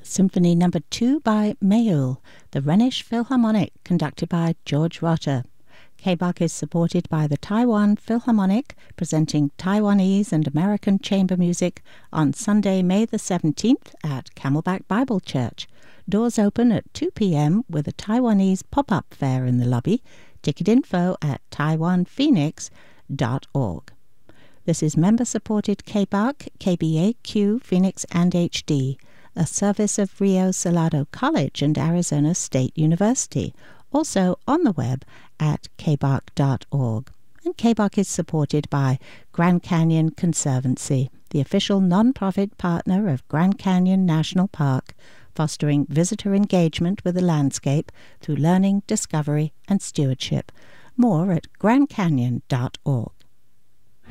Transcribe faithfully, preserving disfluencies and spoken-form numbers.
Symphony Number two by Mayul, the Rhenish Philharmonic, conducted by George Rotter. K B A C is supported by the Taiwan Philharmonic, presenting Taiwanese and American chamber music on Sunday, May the seventeenth at Camelback Bible Church. Doors open at two p.m. with a Taiwanese pop-up fair in the lobby. Ticket info at taiwan phoenix dot org. This is member-supported K B A C, K B A Q, Phoenix and H D, a service of Rio Salado College and Arizona State University, also on the web at k b a c dot org. And K B A C is supported by Grand Canyon Conservancy, the official non-profit partner of Grand Canyon National Park, fostering visitor engagement with the landscape through learning, discovery, and stewardship. More at grand canyon dot org.